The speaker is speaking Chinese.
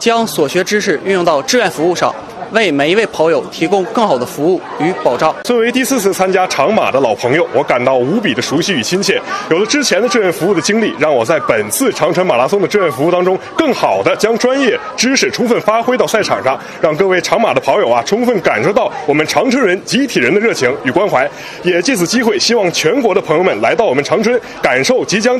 将所学知识运用到志愿服务上，为每一位跑友提供更好的服务与保障。 作为第4次参加长马的老朋友，我感到无比的熟悉与亲切。有了之前的志愿服务的经历，让我在本次长春马拉松的志愿服务当中，更好的将专业知识充分发挥到赛场上，让各位长马的跑友充分感受到我们长春人集体人的热情与关怀。也借此机会，希望全国的朋友们来到我们长春，感受即将